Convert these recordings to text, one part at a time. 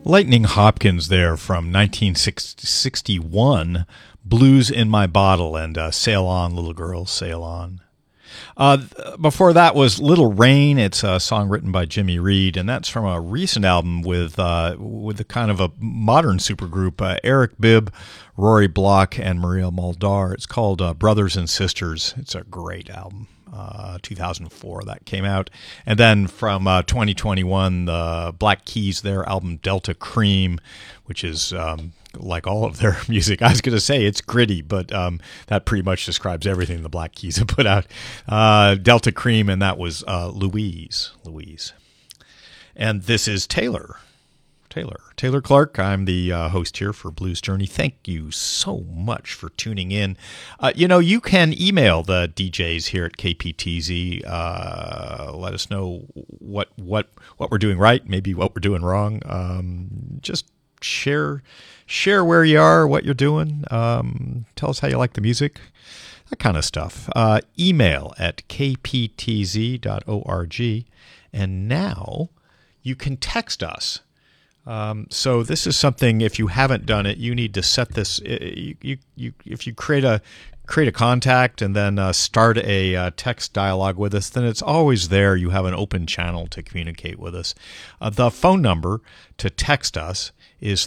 Lightning Hopkins there from 1961, Blues in My Bottle, and Sail On, Little Girl, Sail On. Before that was Little Rain. It's a song written by Jimmy Reed, and that's from a recent album with a kind of a modern supergroup, Eric Bibb, Rory Block, and Maria Muldaur. It's called Brothers and Sisters. It's a great album. 2004 that came out. And then from 2021, the Black Keys, their album Delta Cream, which is like all of their music. I was going to say it's gritty, but that pretty much describes everything the Black Keys have put out. Delta Cream, and that was Louise. And this is Taylor Clark. I'm the host here for Blues Journey. Thank you so much for tuning in. You can email the DJs here at KPTZ. Let us know what we're doing right, maybe what we're doing wrong. Just share where you are, what you're doing. Tell us how you like the music, that kind of stuff. Email at kptz.org. And now you can text us. So this is something, if you haven't done it, you need to set this. If you create a contact and then start a text dialogue with us, then it's always there. You have an open channel to communicate with us. The phone number to text us is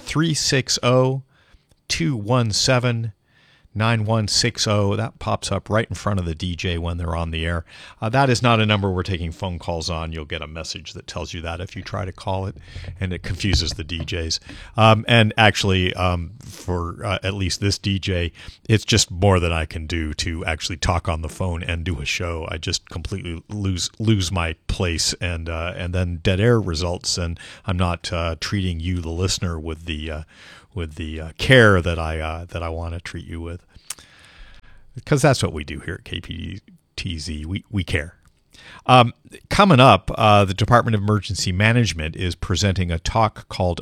360-217-9160. That pops up right in front of the DJ when they're on the air. That is not a number we're taking phone calls on. You'll get a message that tells you that if you try to call it, and it confuses the DJs. And actually, for at least this DJ, it's just more than I can do to actually talk on the phone and do a show. I just completely lose my place, and then dead air results, and I'm not treating you, the listener, with the care that I want to treat you with, because that's what we do here at KPTZ. We care. Coming up, the Department of Emergency Management is presenting a talk called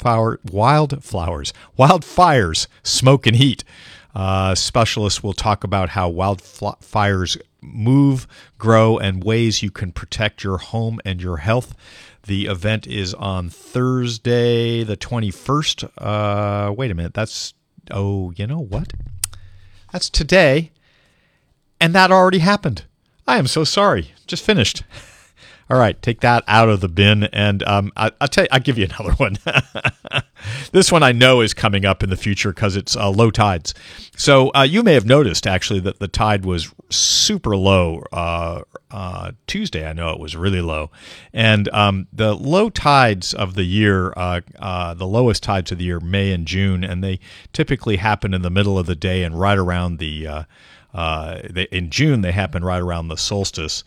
Wildfires, Smoke and Heat. Specialists will talk about how wildfires move, grow, and ways you can protect your home and your health. The event is on Thursday, the 21st. Wait a minute. You know what? That's today. And that already happened. I am so sorry. Just finished. All right, take that out of the bin, and I'll give you another one. This one I know is coming up in the future because it's low tides. So you may have noticed, actually, that the tide was super low. Tuesday, I know it was really low. And the low tides of the year, the lowest tides of the year, May and June, and they typically happen in the middle of the day and right around in June, they happen right around the solstice.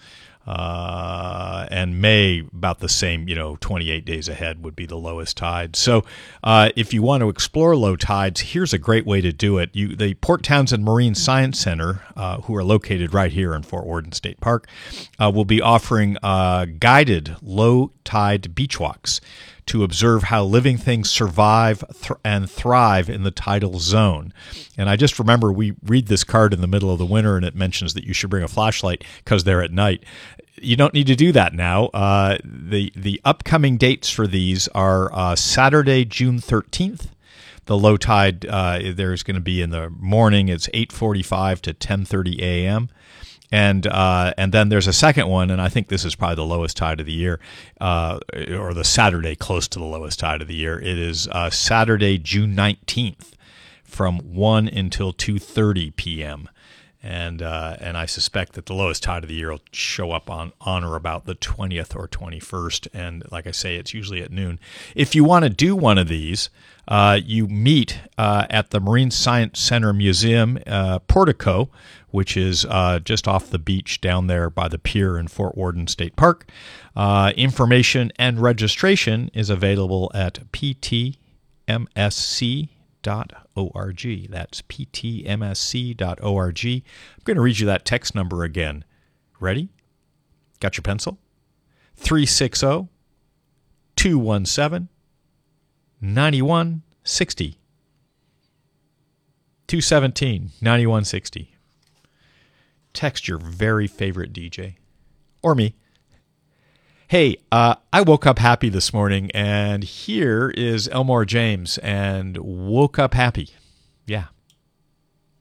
And May, about the same, 28 days ahead would be the lowest tide. So if you want to explore low tides, here's a great way to do it. The Port Townsend Marine Science Center, who are located right here in Fort Worden State Park, will be offering guided low tide beach walks to observe how living things survive and thrive in the tidal zone. And I just remember we read this card in the middle of the winter, and it mentions that you should bring a flashlight because they're at night. You don't need to do that now. The upcoming dates for these are Saturday, June 13th. The low tide there's going to be in the morning. It's 8:45 to 10:30 a.m. And then there's a second one, and I think this is probably the lowest tide of the year, or the Saturday close to the lowest tide of the year. It is Saturday, June 19th, from 1 until 2:30 p.m. And I suspect that the lowest tide of the year will show up on or about the 20th or 21st. And like I say, it's usually at noon. If you want to do one of these, you meet at the Marine Science Center Museum portico, which is just off the beach down there by the pier in Fort Worden State Park. Information and registration is available at ptmsc.org. That's ptmsc.org. I'm going to read you that text number again. Ready? Got your pencil? 360-217-9160. 217-9160. Text your very favorite DJ. Or me. Hey, I woke up happy this morning, and here is Elmore James and Woke Up Happy.